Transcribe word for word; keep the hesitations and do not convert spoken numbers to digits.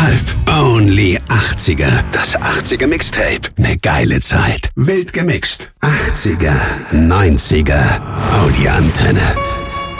Halb. Only achtziger. Das achtziger Mixtape. Ne geile Zeit. Wild gemixt. achtziger, neunziger. Oh, die Antenne.